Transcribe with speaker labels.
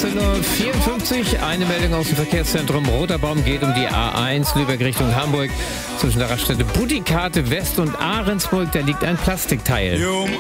Speaker 1: 19:54 Uhr. Eine Meldung aus dem Verkehrszentrum Roter Baum geht um die A1 Lübeck Richtung Hamburg. Zwischen der Raststätte Buttikate West und Ahrensburg, da liegt ein Plastikteil.
Speaker 2: You